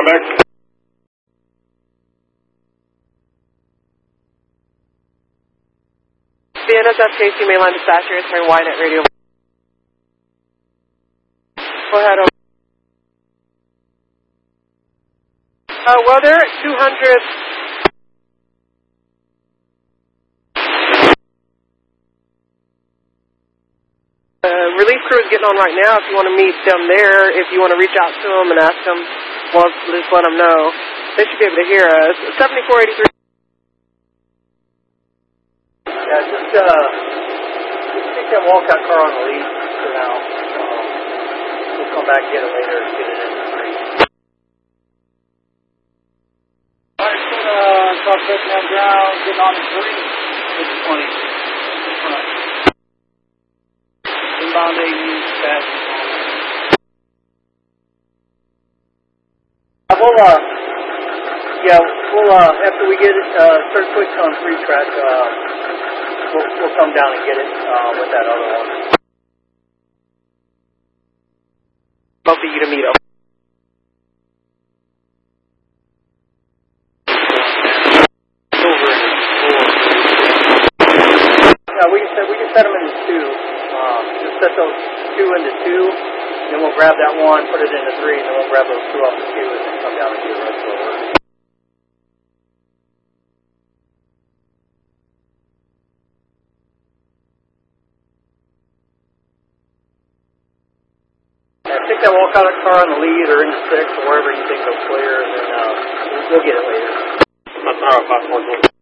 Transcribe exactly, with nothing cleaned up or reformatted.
back. C N S F K C mainline dispatcher, answering Y-Net radio. Go ahead, over. Uh, well, they're at two hundred. Uh, relief crew is getting on right now. If you want to meet them there, if you want to reach out to them and ask them, well, just let them know. They should be able to hear us. seventy-four eighty-three. Yeah, just, uh, just take that Walcott car on the lead for now. Um, we'll come back, get it later, and get it in the three. Alright, uh, start pushing them down, getting on the three. six twenty. Inbounding, fast. We'll, uh, yeah, we'll, uh, after we get it, uh, start pushing on three track, uh, we'll, we'll come down and get it, uh, with that other one. Both of you to meet them. Yeah, we can set, we can set them into two. Um, just set those two into two, and then we'll grab that one, put it into three, and then we'll grab those two off the two, and then come down and do the rest of the work. Yeah, take that Walcott car on the lead or into six or wherever you think goes clear, and then uh, we'll, we'll get it later. All right, five, four,